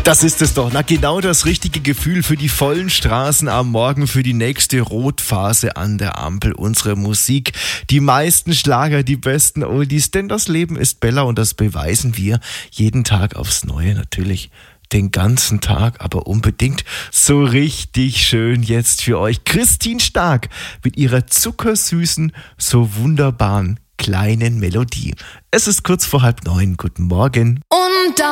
Das ist es doch. Na, genau das richtige Gefühl für die vollen Straßen am Morgen, für die nächste Rotphase an der Ampel. Unsere Musik, die meisten Schlager, die besten Oldies. Denn das Leben ist Bella und das beweisen wir jeden Tag aufs Neue. Natürlich den ganzen Tag, aber unbedingt so richtig schön jetzt für euch. Christine Stark mit ihrer zuckersüßen, so wunderbaren kleinen Melodie. Es ist kurz vor 8:30. Guten Morgen. Und